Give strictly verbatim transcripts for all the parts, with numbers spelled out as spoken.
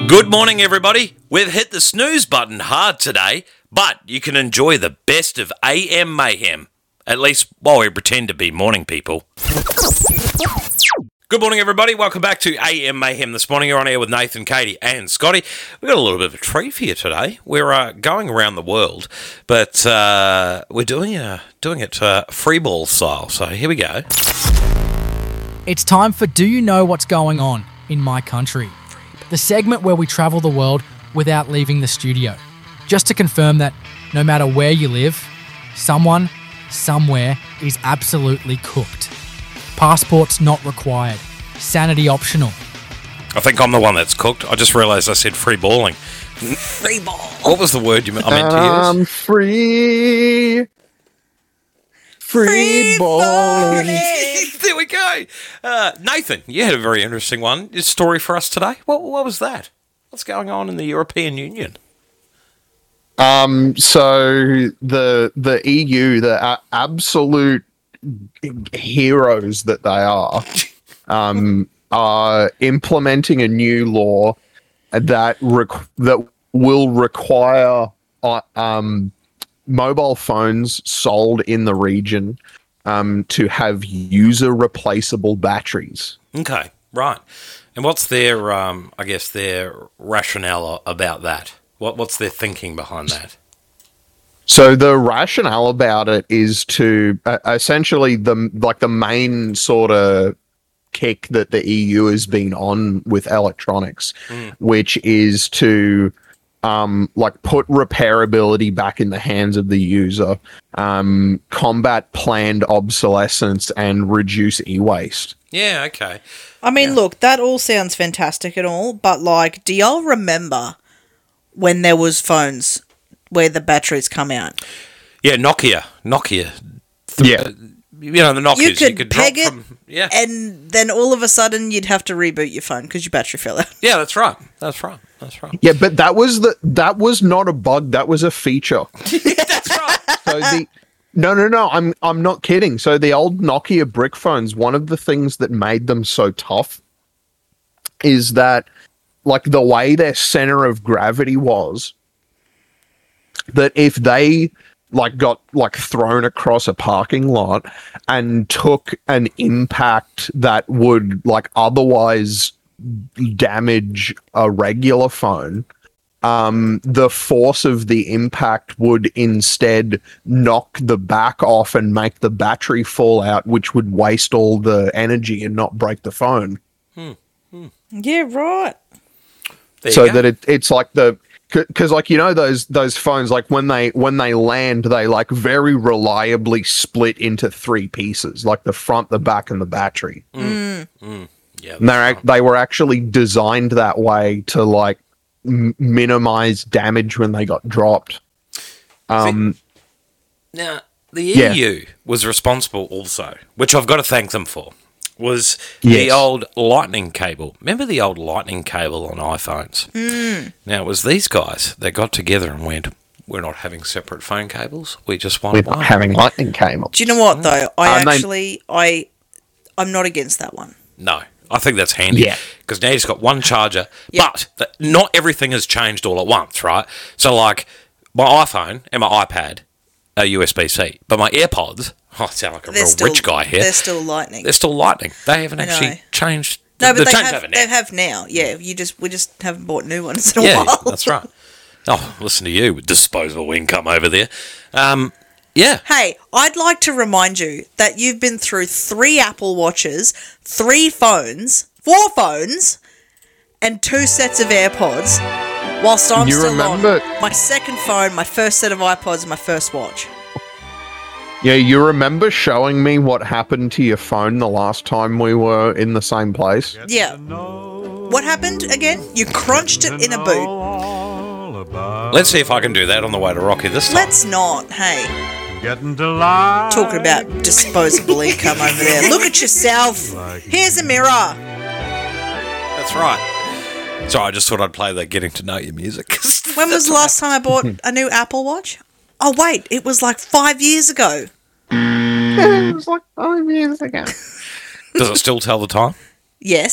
Good morning, everybody. We've hit the snooze button hard today, but you can enjoy the best of A M Mayhem, at least while we pretend to be morning people. Good morning, everybody. Welcome back to A M Mayhem this morning. You're on air with Nathan, Katie, and Scotty. We've got a little bit of a treat for you today. We're uh, going around the world, but uh, we're doing uh, doing it uh, free ball style. So here we go. It's time for Do You Know What's Going On in My Country? The segment where we travel the world without leaving the studio. Just to confirm that no matter where you live, someone, somewhere is absolutely cooked. Passports not required. Sanity optional. I think I'm the one that's cooked. I just realised I said free balling. Free ball. What was the word you I meant to I'm use? free. Free, Free balling. There we go. Uh, Nathan, you had a very interesting one. Your story for us today. What, what was that? What's going on in the European Union? Um, so the the E U, the uh, absolute heroes that they are, um, are implementing a new law that requ- that will require uh, um. mobile phones sold in the region um, to have user replaceable batteries. Okay, right. And what's their, um, I guess, their rationale about that? What What's their thinking behind that? So the rationale about it is to uh, essentially the like the main sort of kick that the E U has been on with electronics, mm. which is to um, like put repairability back in the hands of the user, um, combat planned obsolescence, and reduce e-waste. Yeah, okay. I mean, Yeah. look, that all sounds fantastic and all, but like, do y'all remember when there was phones where the batteries come out? Yeah, Nokia. Nokia. Yeah. You know, the Nokias. You could, could peg drop it, from, yeah. and then all of a sudden you'd have to reboot your phone because your battery fell out. Yeah, that's right. That's right. That's right. Yeah, but that was the that was not a bug. That was a feature. That's right. So the no, no, no. I'm I'm not kidding. So the old Nokia brick phones, one of the things that made them so tough is that, like, the way their center of gravity was, that if they like got like thrown across a parking lot and took an impact that would like otherwise damage a regular phone, um, the force of the impact would instead knock the back off and make the battery fall out, which would waste all the energy and not break the phone. Hmm. Hmm. Yeah, right. There So you go. that it, it's like the because like you know those those phones, like when they when they land, they like very reliably split into three pieces, like the front, the back, and the battery. Mm. Mm. Yeah, And they're, that's ac- they were actually designed that way to like m- minimize damage when they got dropped. Um, Now, the Yeah. E U was responsible also, which I've got to thank them for, was the Yes. old lightning cable. Remember the old lightning cable on iPhones? Mm. Now, it was these guys that got together and went, we're not having separate phone cables. We just want we're one. not having lightning cable. Do you know what, though? I Uh, they- actually, I, I'm not against that one. No, I think that's handy. Yeah. Because now you've got one charger, Yeah. but th- not everything has changed all at once, right? So, like, my iPhone and my iPad are U S B C, but my AirPods, oh, I sound like a They're real still, rich guy here. They're still lightning. They're still lightning. They haven't I know. actually changed. No, but they've they changed have, over now. they have now. Yeah, you just we just haven't bought new ones in a Yeah, while. that's right. Oh, listen to you with disposable income over there. Um, yeah. Hey, I'd like to remind you that you've been through three Apple Watches, three phones, four phones, and two sets of AirPods, whilst I'm You still remember- on my second phone, my first set of iPods, and my first watch. Yeah, you remember showing me what happened to your phone the last time we were in the same place? Yeah. What happened again? You crunched it in a boot. Let's see if I can do that on the way to Rocky this time. Let's not. Hey, Getting to lie. talking about disposable income over there. Look at yourself. Here's a mirror. That's right. Sorry, I just thought I'd play that getting to know you music. When was the last time I bought a new Apple Watch? Oh, wait, it was like five years ago. It was like five years ago. Does it still tell the time? Yes.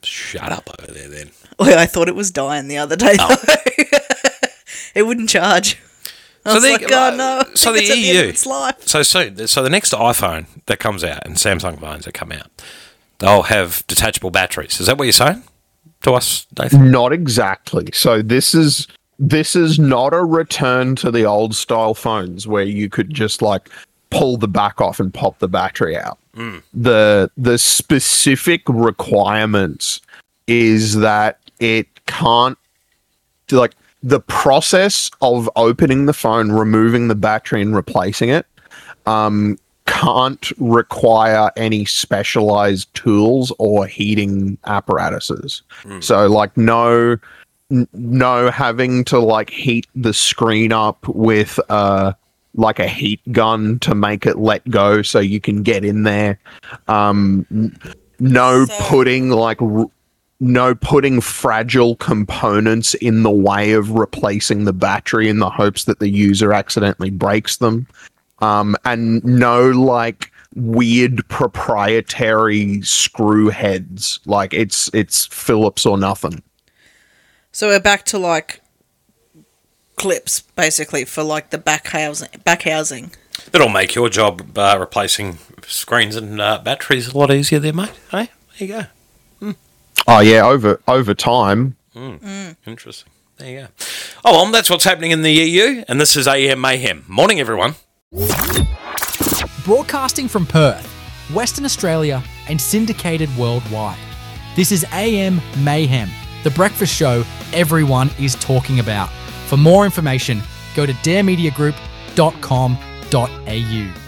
Shut up over there, then. Well, I thought it was dying the other day, Oh. though. It wouldn't charge. I So was they- like, oh, no. I so think the it's at the end of E U. its life. So soon, so the next iPhone that comes out and Samsung phones that come out, they'll have detachable batteries. Is that what you're saying to us, Nathan? Not exactly. So this is this is not a return to the old style phones where you could just like pull the back off and pop the battery out. The the specific requirements is that it can't like the process of opening the phone, removing the battery and replacing it um can't require any specialized tools or heating apparatuses. So like no n- no having to like heat the screen up with uh like a heat gun to make it let go so you can get in there. Um n- no So- putting like r- no putting fragile components in the way of replacing the battery in the hopes that the user accidentally breaks them. Um, and no like weird proprietary screw heads. Like it's it's Phillips or nothing. So we're back to like clips, basically, for like the back housing. Back housing. It'll make your job uh, replacing screens and uh, batteries a lot easier there, mate. Hey, there you go. Oh yeah, over over time. Interesting. There you go. Oh, well, that's what's happening in the E U, and this is A M Mayhem. Morning, everyone. Broadcasting from Perth, Western Australia, and syndicated worldwide. This is A M Mayhem, the breakfast show everyone is talking about. For more information, go to dare media group dot com dot a u.